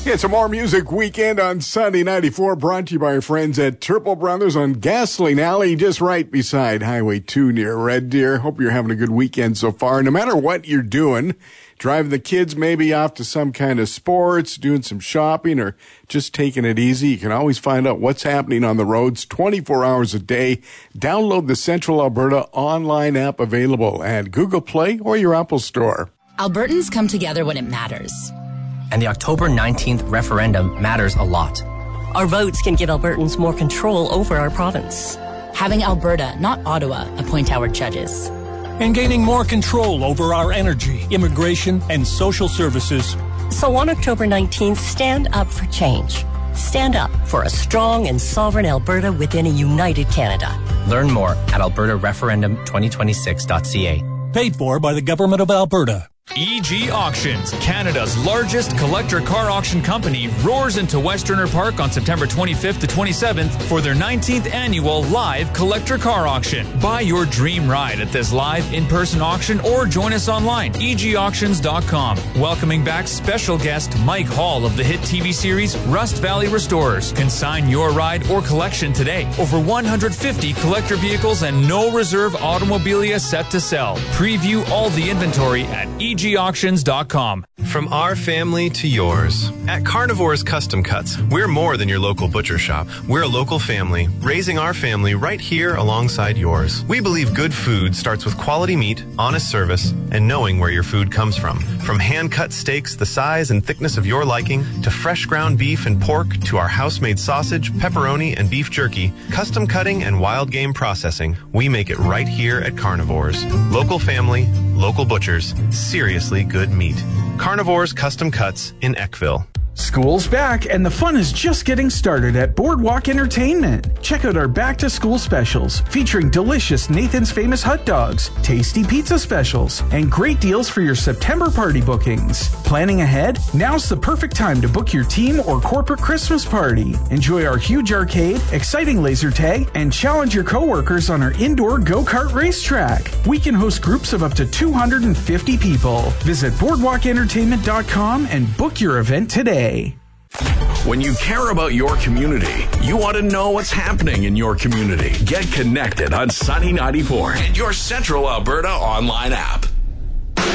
It's a More Music Weekend on Sunday 94, brought to you by our friends at Turple Brothers on Gasoline Alley, just right beside Highway 2 near Red Deer. Hope you're having a good weekend so far. No matter what you're doing, driving the kids maybe off to some kind of sports, doing some shopping, or just taking it easy, you can always find out what's happening on the roads 24 hours a day. Download the Central Alberta online app available at Google Play or your Apple Store. Albertans come together when it matters. And the October 19th referendum matters a lot. Our votes can give Albertans more control over our province. Having Alberta, not Ottawa, appoint our judges. And gaining more control over our energy, immigration, and social services. So on October 19th, stand up for change. Stand up for a strong and sovereign Alberta within a united Canada. Learn more at albertareferendum2026.ca. Paid for by the Government of Alberta. EG Auctions, Canada's largest collector car auction company, roars into Westerner Park on September 25th to 27th for their 19th annual live collector car auction. Buy your dream ride at this live in-person auction or join us online, egauctions.com. Welcoming back special guest Mike Hall of the hit TV series Rust Valley Restorers. Consign your ride or collection today. Over 150 collector vehicles and no reserve automobilia set to sell. Preview all the inventory at egauctions.com. From our family to yours. At Carnivore's Custom Cuts, we're more than your local butcher shop. We're a local family, raising our family right here alongside yours. We believe good food starts with quality meat, honest service, and knowing where your food comes from. From hand-cut steaks the size and thickness of your liking, to fresh ground beef and pork, to our house-made sausage, pepperoni, and beef jerky, custom cutting and wild game processing, we make it right here at Carnivore's. Local family, local butchers, seriously good meat. Carnivore's Custom Cuts in Eckville. School's back, and the fun is just getting started at Boardwalk Entertainment. Check out our back-to-school specials, featuring delicious Nathan's Famous hot dogs, tasty pizza specials, and great deals for your September party bookings. Planning ahead? Now's the perfect time to book your team or corporate Christmas party. Enjoy our huge arcade, exciting laser tag, and challenge your coworkers on our indoor go-kart racetrack. We can host groups of up to 250 people. Visit boardwalkentertainment.com and book your event today. When you care about your community, you want to know what's happening in your community. Get connected on Sunny 94 and your Central Alberta online app.